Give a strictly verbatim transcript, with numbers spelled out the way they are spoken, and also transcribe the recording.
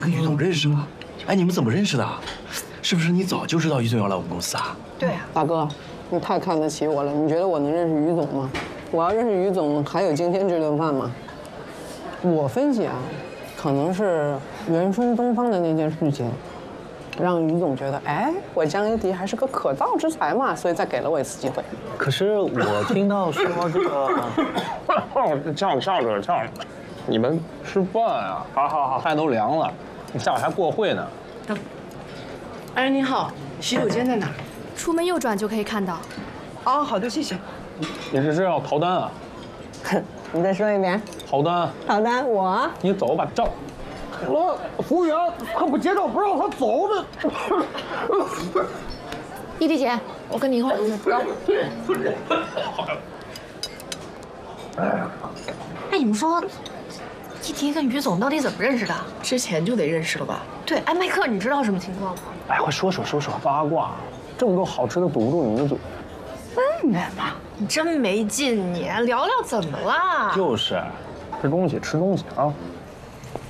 跟于总认识了。哎，你们怎么认识的？是不是你早就知道于总要来我们公司啊？ 对啊， 大哥，你太看得起我了。你觉得我能认识于总吗？我要认识于总，还有今天这顿饭吗？我分析啊，可能是元春东方的那件事情，让于总觉得，哎，我江一迪还是个可造之材嘛，所以再给了我一次机会。 可是我听到说这个， 叫着叫着叫着，你们吃饭啊？好好好，菜都凉了，你下午还过会呢。 等，哎，你好，洗手间在哪？ 出门右转就可以看到。 哦，好的，谢谢。 你是是要逃单啊？ 你再说一遍。 逃单。 好的，我。 你走吧，照。 了，服务员，他不结账不让他走的。 伊迪姐，我跟你一块儿出去。走。哎，你们说，伊迪跟于总到底怎么认识的？ 之前就得认识了吧？ 对，哎，麦克，你知道什么情况吗？ 哎，快说说说说八卦，这么多好吃的堵不住你们的嘴。 笨呗嘛，你真没劲，你聊聊怎么了？ 就是，吃东西吃东西啊。